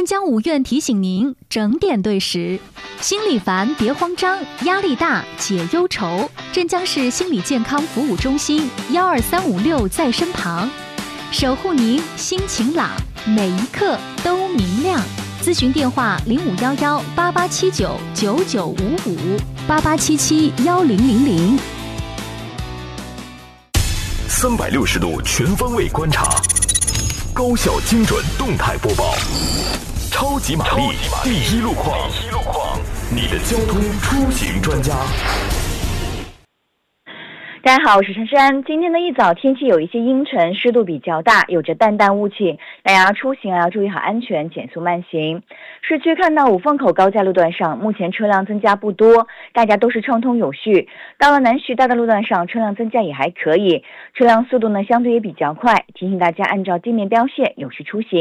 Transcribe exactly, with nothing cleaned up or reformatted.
镇江五院提醒您整点对时。心里烦别慌张，压力大解忧愁。镇江市心理健康服务中心幺二三五六在身旁，守护您心晴朗，每一刻都明亮。咨询电话零五幺幺八八七九九九五五八八七七幺零零零。 三百六十度全方位观察，高效精准动态播报，超级玛丽第一路况，你的交通出行专家。 大家好，我是珊珊。今天的一早天气有一些阴沉，湿度比较大，有着淡淡雾气，大家出行啊要注意好安全，减速慢行。市区看到五凤口高架路段上，目前车辆增加不多，大家都是畅通有序。到了南徐大的路段上，车辆增加也还可以，车辆速度呢相对也比较快，提醒大家按照地面标线有序出行。